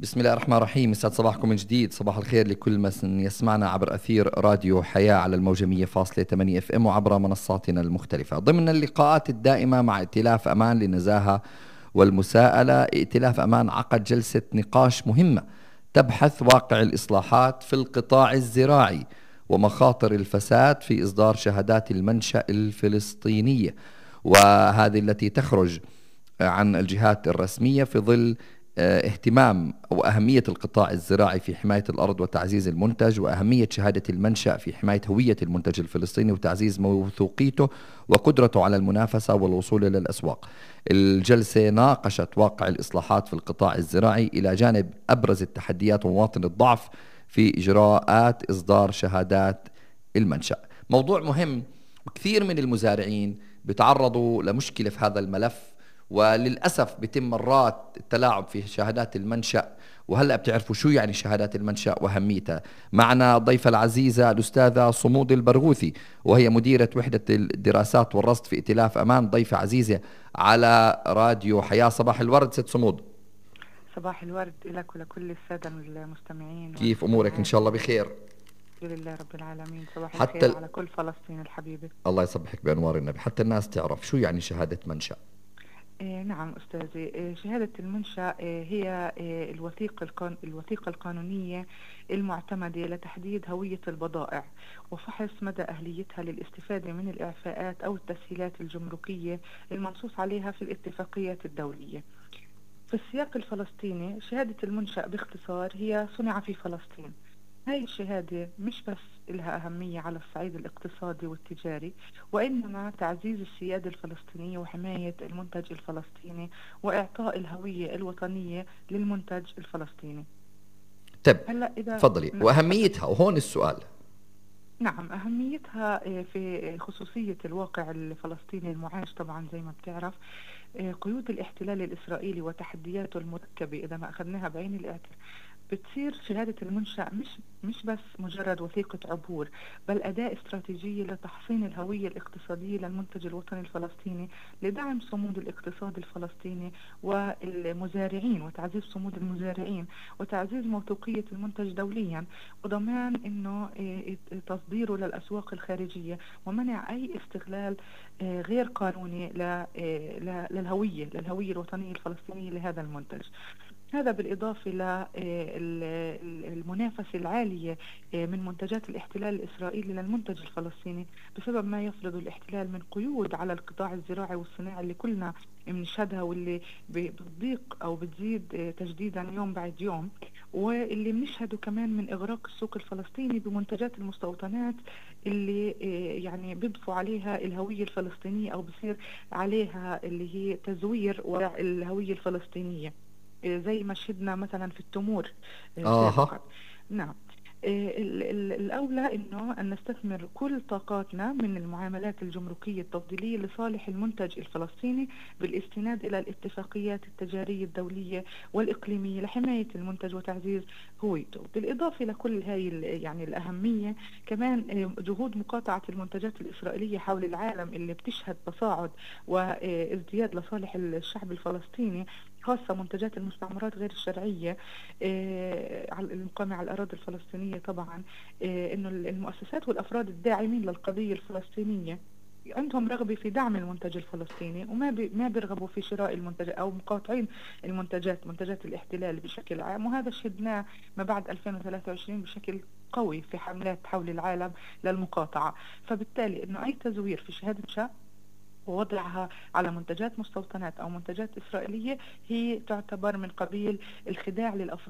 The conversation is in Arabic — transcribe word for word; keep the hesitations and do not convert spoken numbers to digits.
بسم الله الرحمن الرحيم. يسعد صباحكم من جديد. صباح الخير لكل من يسمعنا عبر أثير راديو حياة على الموجة مية فاصلة ثمانية اف ام وعبر منصاتنا المختلفة ضمن اللقاءات الدائمة مع ائتلاف أمان للنزاهة والمساءلة. ائتلاف أمان عقد جلسة نقاش مهمة تبحث واقع الإصلاحات في القطاع الزراعي ومخاطر الفساد في إصدار شهادات المنشأ الفلسطينية، وهذه التي تخرج عن الجهات الرسمية في ظل اه، اهتمام أو أهمية القطاع الزراعي في حماية الأرض وتعزيز المنتج، وأهمية شهادة المنشأ في حماية هوية المنتج الفلسطيني وتعزيز موثوقيته وقدرته على المنافسة والوصول إلى الأسواق. الجلسة ناقشت واقع الإصلاحات في القطاع الزراعي إلى جانب أبرز التحديات ومواطن الضعف في إجراءات إصدار شهادات المنشأ. موضوع مهم، وكثير من المزارعين بيتعرضوا لمشكلة في هذا الملف، وللأسف بيتم مرات التلاعب في شهادات المنشأ. وهلأ بتعرفوا شو يعني شهادات المنشأ وأهميتها. معنا الضيفة العزيزة الأستاذة صمود البرغوثي، وهي مديرة وحدة الدراسات والرصد في ائتلاف أمان. ضيفة عزيزة على راديو حياة. صباح الورد ست صمود. صباح الورد لك ولكل السادة المستمعين كيف أمورك؟ إن والمستمعات. شاء الله بخير. الحمد لله رب العالمين. صباح حتى الخير ال... على كل فلسطين الحبيبة. الله يصبحك بأنوار النبي. حتى الناس تعرف شو يعني شهادة منشأ. آه نعم أستاذي. آه شهادة المنشأ آه هي آه الوثيقة القان... الوثيقة القانونية المعتمدة لتحديد هوية البضائع وفحص مدى أهليتها للاستفادة من الإعفاءات أو التسهيلات الجمركية المنصوص عليها في الاتفاقيات الدولية. في السياق الفلسطيني شهادة المنشأ باختصار هي صنع في فلسطين. هاي الشهادة مش بس لها أهمية على الصعيد الاقتصادي والتجاري، وإنما تعزيز السيادة الفلسطينية وحماية المنتج الفلسطيني وإعطاء الهوية الوطنية للمنتج الفلسطيني. طيب هلأ إذا تفضلي. نعم تفضل. وأهميتها، وهون السؤال. نعم أهميتها آه، في خصوصية الواقع الفلسطيني المعاش. طبعا زي ما بتعرف آه، قيود الاحتلال الإسرائيلي وتحدياته المركبة إذا ما أخذناها بعين الاعتبار، بتصير شهادة المنشأ مش مش بس مجرد وثيقة عبور، بل أداة استراتيجية لتحصين الهوية الاقتصادية للمنتج الوطني الفلسطيني، لدعم صمود الاقتصاد الفلسطيني والمزارعين وتعزيز صمود المزارعين وتعزيز موثوقية المنتج دوليا، وضمان انه إيه، تصديره للأسواق الخارجية، ومنع أي استغلال إيه، غير قانوني ل- إيه، ل- للهوية للهوية الوطنية الفلسطينية لهذا المنتج. هذا بالإضافة للمنافسة العالية من منتجات الاحتلال الإسرائيلي للمنتج الفلسطيني بسبب ما يفرض الاحتلال من قيود على القطاع الزراعي والصناعي اللي كلنا بنشهدها، واللي بتضيق أو بتزيد تجديدا يوم بعد يوم، واللي بنشهده كمان من إغراق السوق الفلسطيني بمنتجات المستوطنات اللي يعني بيضفوا عليها الهوية الفلسطينية أو بصير عليها اللي هي تزوير وراء الهوية الفلسطينية، زي ما شهدنا مثلا في التمور آه، آها. سابقا. نعم. آه، ال- ال- الأولى أنه أن نستثمر كل طاقاتنا من المعاملات الجمركية التفضيلية لصالح المنتج الفلسطيني بالاستناد إلى الاتفاقيات التجارية الدولية والإقليمية لحماية المنتج وتعزيز هويته. بالإضافة لكل هاي ال- يعني الأهمية، كمان آه، جهود مقاطعة المنتجات الإسرائيلية حول العالم اللي بتشهد تصاعد وازدياد لصالح الشعب الفلسطيني، خاصة منتجات المستعمرات غير الشرعية آه، على المقامة على الأراضي الفلسطينية. طبعا آه، إنه المؤسسات والأفراد الداعمين للقضية الفلسطينية عندهم رغبة في دعم المنتج الفلسطيني، وما بي ما بيرغبوا في شراء المنتجات أو مقاطعين المنتجات منتجات الاحتلال بشكل عام. وهذا شهدناه ما بعد ألفين وثلاثة وعشرين بشكل قوي في حملات حول العالم للمقاطعة. فبالتالي إنه أي تزوير في شهادة شاء ووضعها على منتجات مستوطنات أو منتجات إسرائيلية هي تعتبر من قبيل الخداع للأفراد